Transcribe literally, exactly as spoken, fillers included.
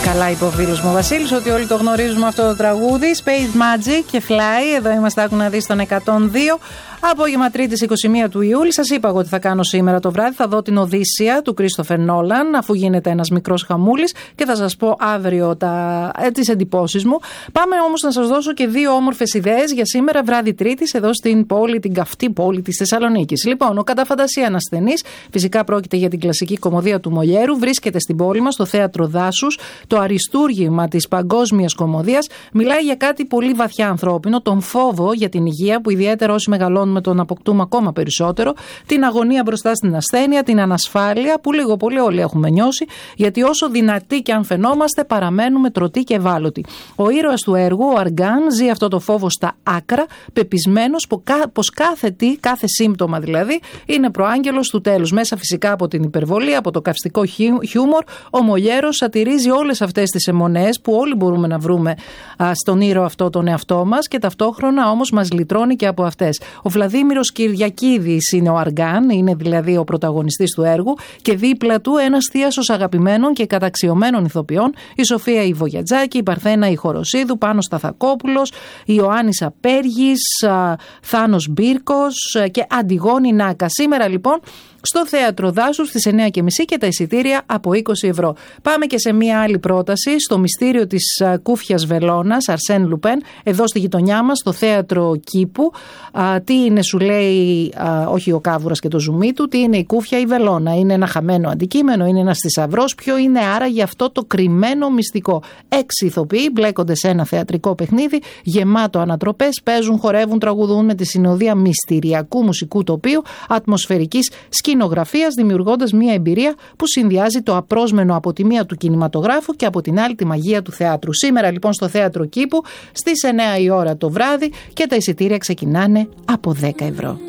καλά είπε ο φίλος μου Βασίλης ότι όλοι το γνωρίζουμε αυτό το τραγούδι. Space Magic και Fly. Εδώ είμαστε, άκου να δεις, στον εκατόν δύο. Απόγευμα Τρίτης είκοσι μία του Ιούλη. Σας είπα εγώ ότι θα κάνω σήμερα το βράδυ. Θα δω την Οδύσσεια του Κρίστοφερ Νόλαν, αφού γίνεται ένας μικρός χαμούλης, και θα σας πω αύριο τα, ε, τις εντυπώσεις μου. Πάμε όμως να σας δώσω και δύο όμορφες ιδέες για σήμερα, βράδυ Τρίτης, εδώ στην πόλη, την καυτή πόλη της Θεσσαλονίκης. Λοιπόν, ο κατά φαντασία ανασθενής, φυσικά πρόκειται για την κλασική κομμωδία του Μολιέρου, βρίσκεται στην πόλη μας, στο θέατρο Δάσους. Το αριστούργημα της παγκόσμιας κομμωδίας μιλάει για κάτι πολύ βαθιά ανθρώπινο, τον φόβο για την υγεία, που ιδιαίτερα όσοι μεγαλώνουμε τον αποκτούμε ακόμα περισσότερο, την αγωνία μπροστά στην ασθένεια, την ανασφάλεια που λίγο πολύ όλοι έχουμε νιώσει, γιατί όσο δυνατοί και αν φαινόμαστε, παραμένουμε τρωτοί και ευάλωτοι. Ο ήρωας του έργου, ο Αργάν, ζει αυτό το φόβο στα άκρα, πεπισμένος πως κάθε τι, κάθε σύμπτωμα δηλαδή, είναι προάγγελος του τέλους. Μέσα φυσικά από την υπερβολή, από το καυστικό χιούμορ, ο Μολιέρος σατυρίζει όλες αυτές τις αιμονές που όλοι μπορούμε να βρούμε α, στον ήρωα αυτό τον εαυτό μας, και ταυτόχρονα όμως μας λυτρώνει και από αυτές. Ο Βλαδίμηρος Κυριακίδης είναι ο Αργάν, είναι δηλαδή ο πρωταγωνιστής του έργου, και δίπλα του ένας θίασος αγαπημένων και καταξιωμένων ηθοποιών, η Σοφία η Βογιατζάκη, η Παρθένα η Χοροσίδου, Πάνος Σταθακόπουλος, η Ιωάννης Απέργης, Θάνος Μπίρκος και Αντιγόνη Νάκα. Σήμερα λοιπόν στο θέατρο Δάσους στις εννιά και μισή, και τα εισιτήρια από είκοσι ευρώ. Πάμε και σε μία άλλη πρόταση, στο μυστήριο της κούφιας βελόνας, Αρσέν Λουπέν, εδώ στη γειτονιά μας, στο θέατρο Κήπου. Α, τι είναι, σου λέει, α, όχι ο Κάβουρας και το ζουμί του, τι είναι η κούφια η βελόνα? Είναι ένα χαμένο αντικείμενο, είναι ένας θησαυρός? Ποιο είναι άραγε αυτό το κρυμμένο μυστικό? Έξι ηθοποιοί μπλέκονται σε ένα θεατρικό παιχνίδι γεμάτο ανατροπές, παίζουν, χορεύουν, τραγουδούν με τη συνοδεία μυστηριακού μουσικού τοπίου, ατμοσφαιρικής σκηνογραφίας, δημιουργώντας μια εμπειρία που συνδυάζει το απρόσμενο από τη μία του κινηματογράφου και από την άλλη τη μαγεία του θεάτρου. Σήμερα λοιπόν στο θέατρο Κήπου στις εννιά η ώρα το βράδυ, και τα εισιτήρια ξεκινάνε από δέκα ευρώ.